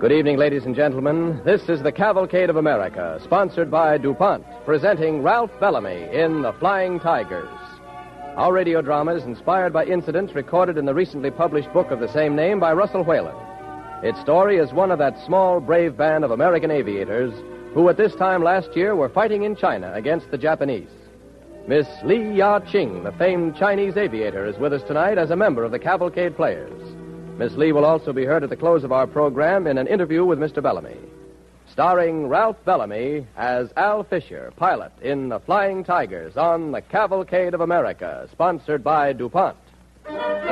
Good evening, ladies and gentlemen. This is the Cavalcade of America, sponsored by DuPont, presenting Ralph Bellamy in The Flying Tigers. Our radio drama is inspired by incidents recorded in the recently published book of the same name by Russell Whalen. Its story is one of that small, brave band of American aviators who at this time last year were fighting in China against the Japanese. Miss Li Ya-Ching, the famed Chinese aviator, is with us tonight as a member of the Cavalcade Players. Miss Li will also be heard at the close of our program in an interview with Mr. Bellamy. Starring Ralph Bellamy as Al Fisher, pilot in The Flying Tigers on the Cavalcade of America, sponsored by DuPont.